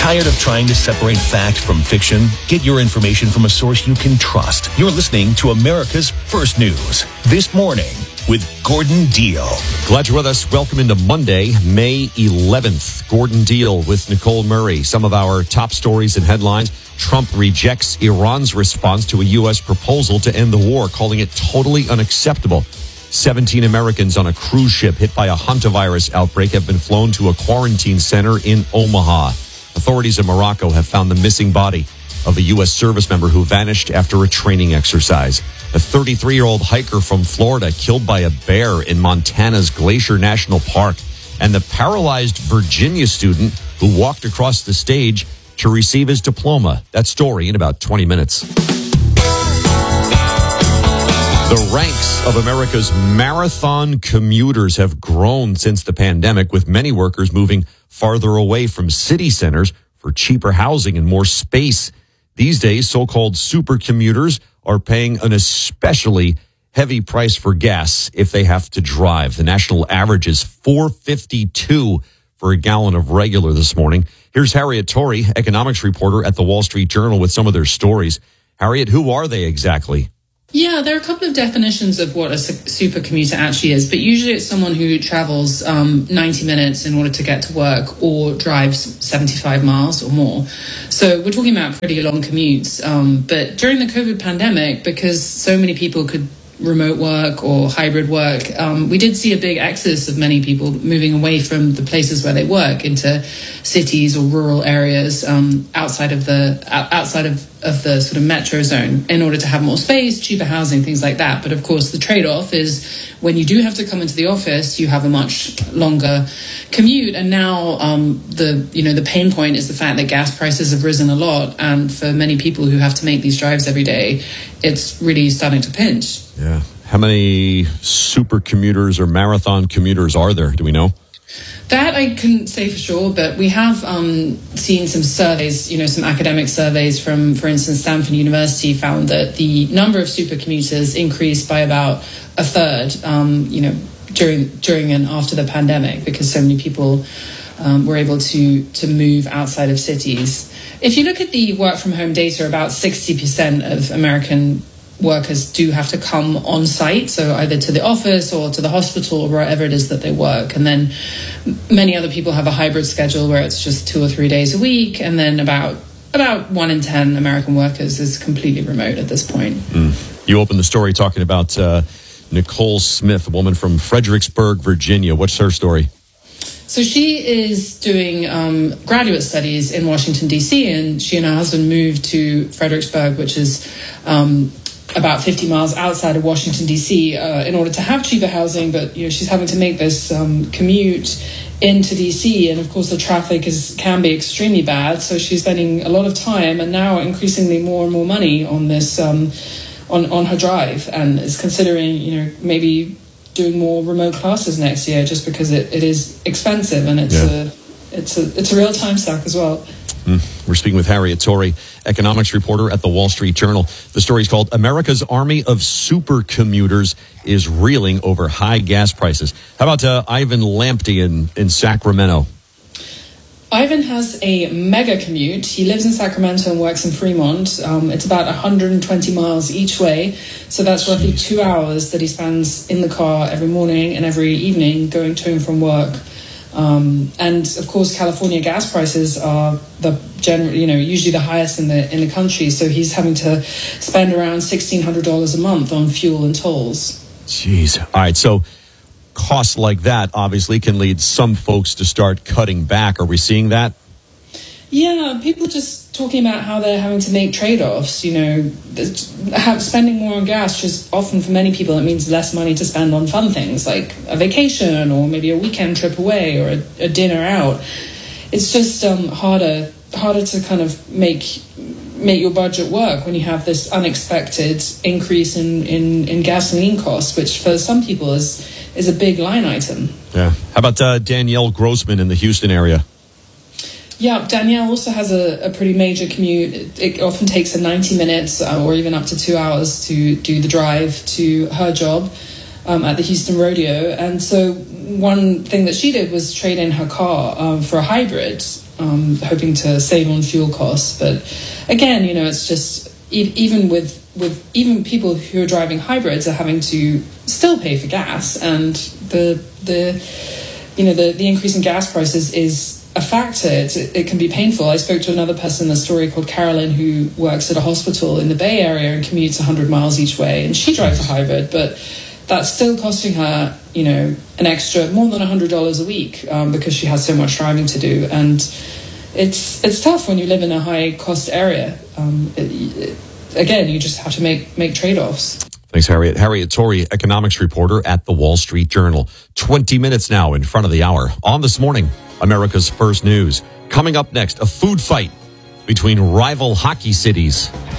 Tired of trying to separate fact from fiction? Get your information from a source you can trust. You're listening to America's First News This Morning with Gordon Deal. Glad you're with us. Welcome into Monday, May 11th. Gordon Deal with Nicole Murray. Some of our top stories and headlines. Trump rejects Iran's response to a U.S. proposal to end the war, calling it totally unacceptable. 17 Americans on a cruise ship hit by a hantavirus outbreak have been flown to a quarantine center in Omaha. Authorities in Morocco have found the missing body of a U.S. service member who vanished after a training exercise. A 33-year-old hiker from Florida killed by a bear in Montana's Glacier National Park. And the paralyzed Virginia student who walked across the stage to receive his diploma. That story in about 20 minutes. The ranks of America's marathon commuters have grown since the pandemic, with many workers moving farther away from city centers for cheaper housing and more space. These days, so-called super commuters are paying an especially heavy price for gas if they have to drive. The national average is $4.52 for a gallon of regular this morning. Here's Harriet Torrey, economics reporter at the Wall Street Journal, with some of their stories. Harriet, who are they exactly? Yeah, there are a couple of definitions of what a super commuter actually is, but usually it's someone who travels 90 minutes in order to get to work or drives 75 miles or more. So we're talking about pretty long commutes. But during the COVID pandemic, because so many people could remote work or hybrid work, we did see a big exodus of many people moving away from the places where they work into cities or rural areas outside of the sort of metro zone in order to have more space, cheaper housing, things like that. But of course, the trade-off is when you do have to come into the office, you have a much longer commute. And now the pain point is the fact that gas prices have risen a lot. And for many people who have to make these drives every day, it's really starting to pinch. Yeah. How many super commuters or marathon commuters are there? Do we know? That I couldn't say for sure, but we have seen some surveys, some academic surveys from, for instance, Stanford University found that the number of super commuters increased by about a third, during and after the pandemic, because so many people were able to move outside of cities. If you look at the work from home data, about 60% of American workers do have to come on site, so either to the office or to the hospital or wherever it is that they work. And then many other people have a hybrid schedule where it's just 2 or 3 days a week. And then about 1 in 10 American workers is completely remote at this point. You opened the story talking about Nicole Smith, a woman from Fredericksburg, Virginia. What's her story? So she is doing graduate studies in Washington, D.C., and she and her husband moved to Fredericksburg, which is about 50 miles outside of Washington, D.C., in order to have cheaper housing. But she's having to make this commute into D.C., and of course the traffic can be extremely bad. So she's spending a lot of time and now increasingly more and more money on this on her drive, and is considering maybe doing more remote classes next year, just because it is expensive, and it's a real time suck as well. We're speaking with Harriet Torrey, economics reporter at the Wall Street Journal. The story is called America's Army of Super Commuters is Reeling Over High Gas Prices. How about Ivan Lamptey in Sacramento? Ivan has a mega commute. He lives in Sacramento and works in Fremont. It's about 120 miles each way. So that's roughly 2 hours that he spends in the car every morning and every evening going to and from work. And of course, California gas prices are usually the highest in the country. So he's having to spend around $1,600 a month on fuel and tolls. Jeez. All right. So costs like that obviously can lead some folks to start cutting back. Are we seeing that? Yeah, people just talking about how they're having to make trade-offs. Spending more on gas, just often for many people it means less money to spend on fun things like a vacation or maybe a weekend trip away or a dinner out. It's just harder to kind of make your budget work when you have this unexpected increase in gasoline costs, which for some people is a big line item. Yeah. How about Danielle Grossman in the Houston area? Yeah, Danielle also has a pretty major commute. It often takes her 90 minutes or even up to 2 hours to do the drive to her job at the Houston Rodeo. And so one thing that she did was trade in her car for a hybrid. hoping to save on fuel costs. But again, it's just even with people who are driving hybrids are having to still pay for gas, and the increase in gas prices is a factor. It can be painful. I spoke to another person in the story called Carolyn, who works at a hospital in the Bay Area and commutes 100 miles each way, and she drives a hybrid, but that's still costing her, an extra more than $100 a week because she has so much driving to do. And it's tough when you live in a high cost area. Again, you just have to make trade-offs. Thanks, Harriet. Harriet Torrey, economics reporter at the Wall Street Journal. 20 minutes now in front of the hour. On This Morning, America's First News. Coming up next, a food fight between rival hockey cities.